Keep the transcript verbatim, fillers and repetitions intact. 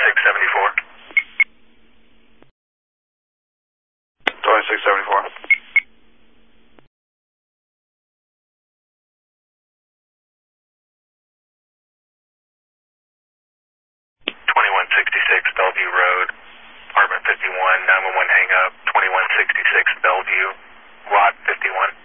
twenty-six seventy-four. twenty-six seventy-four. twenty-one sixty-six Bellevue Road, apartment fifty-one, nine one one hang up, twenty-one sixty-six Bellevue, lot fifty-one.